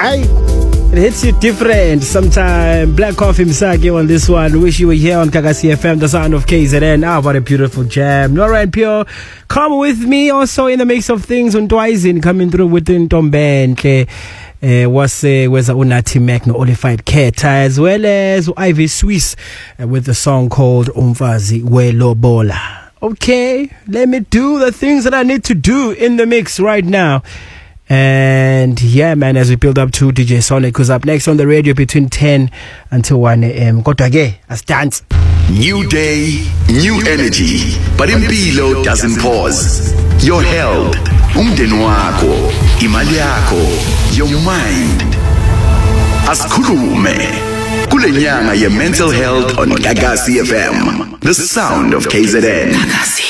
It hits you different sometime. Black Coffee Msaki on this one. Wish you were here on Kakasi FM, the sound of KZN. Ah, what a beautiful jam. Nora and Pure, come with me also in the mix of things. Untwaizin coming through with Ntombenhle. Weza Unathi Mac no Olified Cat, as well as Ivy Swiss with the song called Umfazi Welobola. Okay, let me do the things that I need to do in the mix right now. And yeah, man, as we build up to DJ Sonic, who's up next on the radio between 10 until 1 a.m. Kodwa ke, as dance. New day, new energy, but Impilo doesn't pause. Your health, umndeni wakho, imali yakho, your mind. Asikhulume kule nyanga ye mental health on Kakasi FM, the sound of KZN. Kakasi.